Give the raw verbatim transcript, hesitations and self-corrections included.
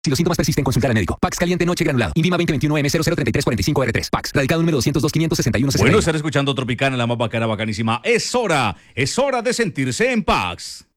Si los síntomas persisten, consultar al médico. Pax caliente noche granulado. Invima veinte veintiuno M cero cero treinta y tres cuarenta y cinco R tres. Pax. Radicado número doscientos dos quinientos sesenta y uno sesenta y uno. Bueno, estar escuchando Tropicana, la más bacana, bacanísima. Es hora, es hora de sentirse en Pax.